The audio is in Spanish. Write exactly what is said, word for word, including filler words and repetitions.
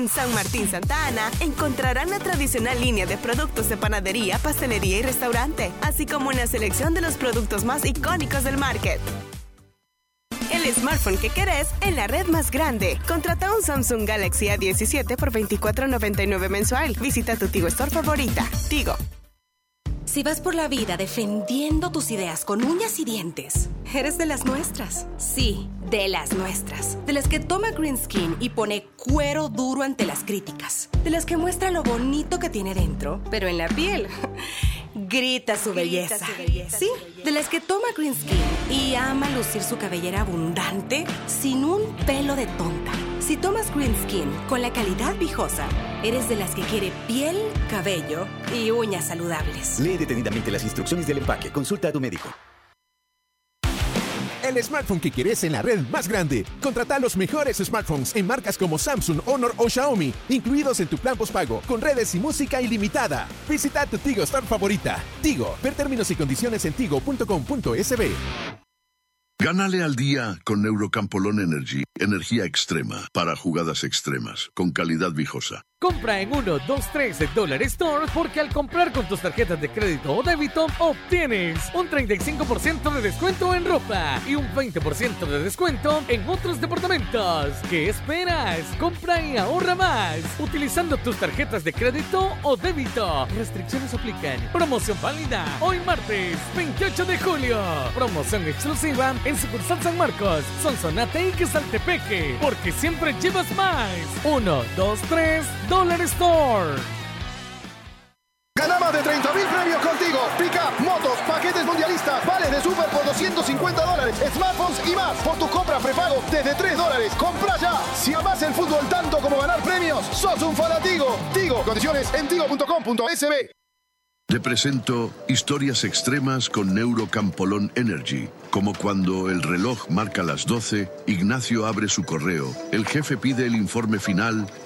En San Martín Santa Ana encontrarán la tradicional línea de productos de panadería, pastelería y restaurante, así como una selección de los productos más icónicos del market. El smartphone que querés en la red más grande. Contrata un Samsung Galaxy A diecisiete por veinticuatro noventa y nueve mensual. Visita tu Tigo Store favorita. Tigo. Si vas por la vida defendiendo tus ideas con uñas y dientes, eres de las nuestras. Sí, de las nuestras. De las que toma Green Skin y pone cuero duro ante las críticas. De las que muestra lo bonito que tiene dentro, pero en la piel grita su belleza. Grita su belleza. Sí, de las que toma Green Skin y ama lucir su cabellera abundante sin un pelo de tonta. Si tomas Green Skin con la calidad Viejosa, eres de las que quiere piel, cabello y uñas saludables. Lee detenidamente las instrucciones del empaque. Consulta a tu médico. El smartphone que quieres en la red más grande. Contrata los mejores smartphones en marcas como Samsung, Honor o Xiaomi, incluidos en tu plan postpago, con redes y música ilimitada. Visita tu Tigo Store favorita. Tigo. Ver términos y condiciones en tigo punto com punto es be. Gánale al día con Neurocampolón Energy. Energía extrema para jugadas extremas, con calidad Viejosa. Compra en uno, dos, tres Dollar Store porque al comprar con tus tarjetas de crédito o débito obtienes un treinta y cinco por ciento de descuento en ropa y un veinte por ciento de descuento en otros departamentos. ¿Qué esperas? Compra y ahorra más utilizando tus tarjetas de crédito o débito. Restricciones aplican. Promoción válida hoy martes veintiocho de julio. Promoción exclusiva en sucursal San Marcos, Sonsonate y Quesaltepeque, porque siempre llevas más. uno, dos, tres Dollar Store. Gana más de treinta mil premios contigo. Pick-up, motos, paquetes mundialistas, vales de super por doscientos cincuenta dólares, smartphones y más. Por tu compra prepago desde tres dólares. Compra ya. Si amás el fútbol tanto como ganar premios, sos un fanatigo. Tigo. Condiciones en tigo punto com punto es be. Le presento historias extremas con Neurocampolón Energy. Como cuando el reloj marca las doce, Ignacio abre su correo, el jefe pide el informe final